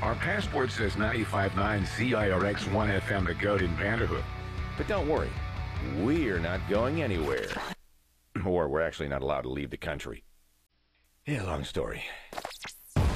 Our passport says 95.9 CIRX-1 FM, the GOAT in Vanderhoof. But don't worry, we're not going anywhere. Or we're actually not allowed to leave the country. Yeah, long story.